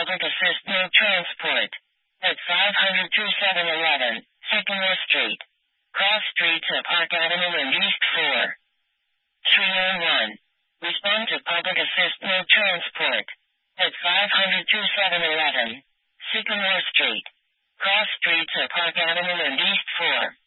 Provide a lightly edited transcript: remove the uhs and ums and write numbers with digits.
Public Assist No Transport. At 500 to 711, Sycamore Street. Cross Street to Park Avenue and East 4. 391. Respond to Public Assist No Transport. At 500 to 711, Sycamore Street. Cross Street to Park Avenue and East 4.